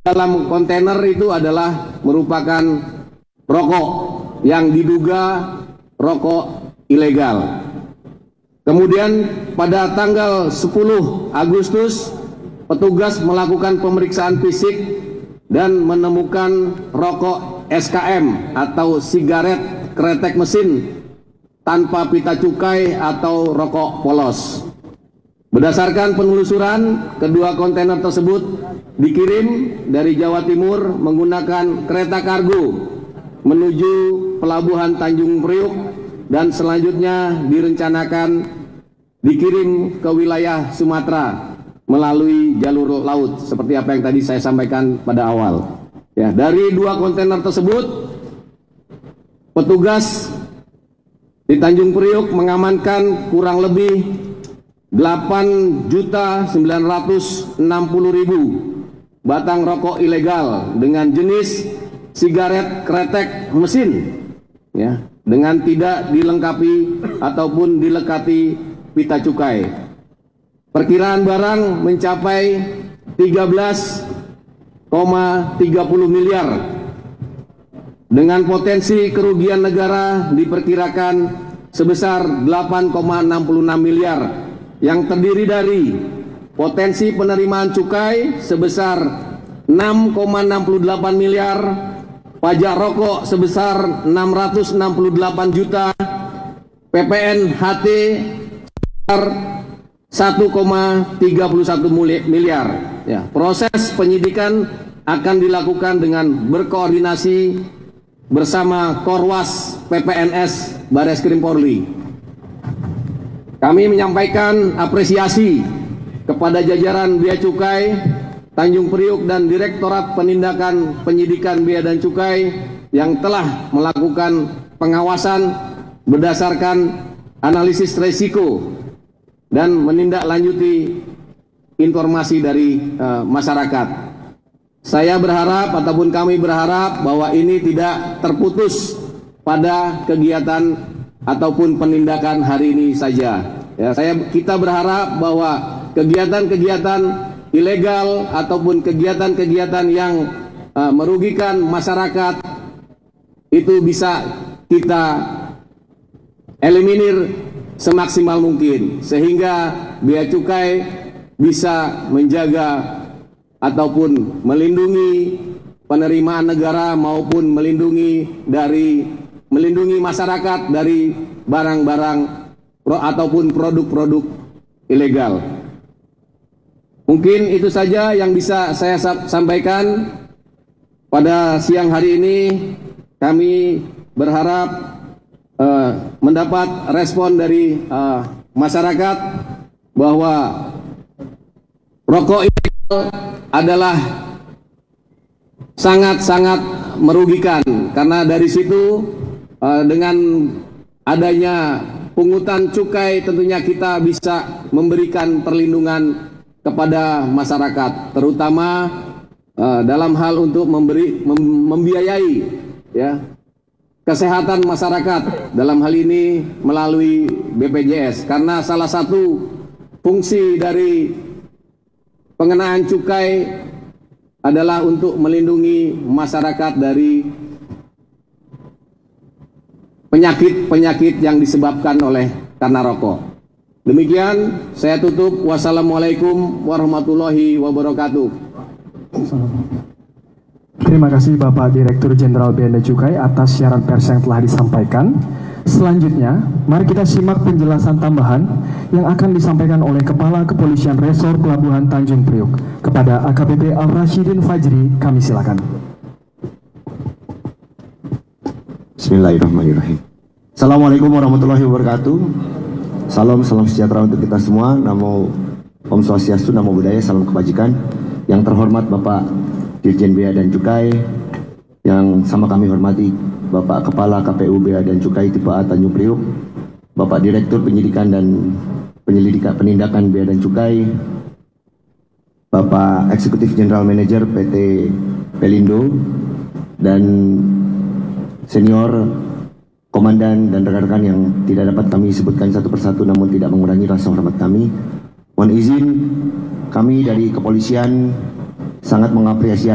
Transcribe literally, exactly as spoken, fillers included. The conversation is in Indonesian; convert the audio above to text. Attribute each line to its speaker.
Speaker 1: dalam kontainer itu adalah merupakan rokok yang diduga rokok ilegal. Kemudian pada tanggal sepuluh Agustus petugas melakukan pemeriksaan fisik dan menemukan rokok S K M atau sigaret kretek mesin tanpa pita cukai atau rokok polos. Berdasarkan penelusuran, kedua kontainer tersebut dikirim dari Jawa Timur menggunakan kereta kargo menuju pelabuhan Tanjung Priuk dan selanjutnya direncanakan dikirim ke wilayah Sumatera melalui jalur laut seperti apa yang tadi saya sampaikan pada awal. Ya, dari dua kontainer tersebut, petugas di Tanjung Priuk mengamankan kurang lebih delapan juta sembilan ratus enam puluh ribu batang rokok ilegal dengan jenis sigaret kretek mesin, ya, dengan tidak dilengkapi ataupun dilekati pita cukai. Perkiraan barang mencapai tiga belas koma tiga puluh miliar dengan potensi kerugian negara diperkirakan sebesar delapan koma enam puluh enam miliar yang terdiri dari potensi penerimaan cukai sebesar enam koma enam puluh delapan miliar, pajak rokok sebesar enam ratus enam puluh delapan juta, P P N H T sebesar satu koma tiga puluh satu miliar. Ya, proses penyidikan akan dilakukan dengan berkoordinasi bersama Korwas P P N S Bareskrim Polri. Kami menyampaikan apresiasi kepada jajaran Bea Cukai Tanjung Priuk dan Direktorat Penindakan Penyidikan Bea dan Cukai yang telah melakukan pengawasan berdasarkan analisis risiko dan menindaklanjuti informasi dari uh, masyarakat. Saya berharap ataupun kami berharap bahwa ini tidak terputus pada kegiatan ataupun penindakan hari ini saja. Ya, saya kita berharap bahwa kegiatan-kegiatan ilegal ataupun kegiatan-kegiatan yang uh, merugikan masyarakat itu bisa kita eliminir semaksimal mungkin sehingga Bea Cukai bisa menjaga ataupun melindungi penerimaan negara maupun melindungi dari melindungi masyarakat dari barang-barang pro, ataupun produk-produk ilegal. Mungkin itu saja yang bisa saya sampaikan pada siang hari ini. Kami berharap uh, mendapat respon dari uh, masyarakat bahwa rokok ilegal adalah sangat-sangat merugikan karena dari situ uh, dengan adanya pungutan cukai tentunya kita bisa memberikan perlindungan kepada masyarakat, terutama uh, dalam hal untuk memberi mem, membiayai ya kesehatan masyarakat dalam hal ini melalui B P J S, karena salah satu fungsi dari pengenaan cukai adalah untuk melindungi masyarakat dari penyakit-penyakit yang disebabkan oleh karena rokok. Demikian saya tutup. Wassalamualaikum warahmatullahi wabarakatuh.
Speaker 2: Terima kasih Bapak Direktur Jenderal Bea dan Cukai atas siaran pers yang telah disampaikan. Selanjutnya, mari kita simak penjelasan tambahan yang akan disampaikan oleh Kepala Kepolisian Resor Pelabuhan Tanjung Priuk. Kepada A K B P Al Rashidin Fajri, kami silakan.
Speaker 3: Bismillahirrahmanirrahim. Assalamualaikum warahmatullahi wabarakatuh. Salam, salam sejahtera untuk kita semua. Namo Om Swastiastu, Namo Buddhaya, salam kebajikan. Yang terhormat Bapak Dirjen Bea dan Cukai, yang sama kami hormati Bapak Kepala K P U Bea dan Cukai Tipe A Tanjung Priuk, Bapak Direktur Penyidikan dan Penyelidikan Penindakan Bea dan Cukai, Bapak Eksekutif General Manager P T Pelindo, dan senior komandan dan rekan-rekan yang tidak dapat kami sebutkan satu persatu namun tidak mengurangi rasa hormat kami. Mohon izin, kami dari kepolisian sangat mengapresiasi